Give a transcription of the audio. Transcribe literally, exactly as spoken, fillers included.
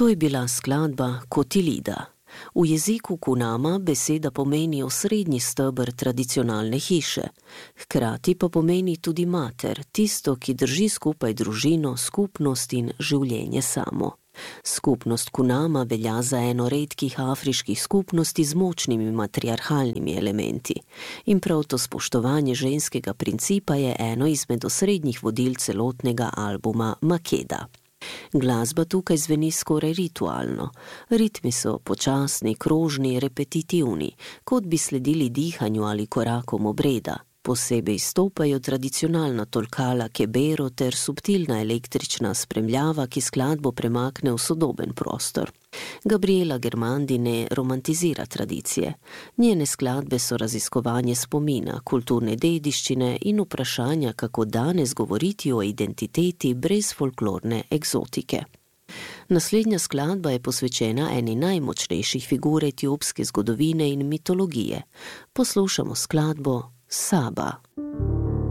To je bila skladba Kotilida. V jeziku kunama beseda pomeni osrednji steber tradicionalne hiše, hkrati pa pomeni tudi mater, tisto, ki drži skupaj družino, skupnost in življenje samo. Skupnost kunama velja za eno redkih afriških skupnosti z močnimi matriarhalnimi elementi in prav to spoštovanje ženskega principa je eno izmed osrednjih vodil celotnega albuma Makeda. Glasba tukaj zveni skoraj ritualno. Ritmi so počasni, krožni, repetitivni, kot bi sledili dihanju ali korakom obreda. Posebej izstopajo tradicionalna tolkala kebero ter subtilna električna spremljava, ki skladbo premakne v sodoben prostor. Gabriela Germandi ne romantizira tradicije. Njene skladbe so raziskovanje spomina, kulturne dediščine in vprašanja, kako danes govoriti o identiteti brez folklorne eksotike. Naslednja skladba je posvečena eni najmočnejših figur etiopske zgodovine in mitologije. Poslušamo skladbo Saba.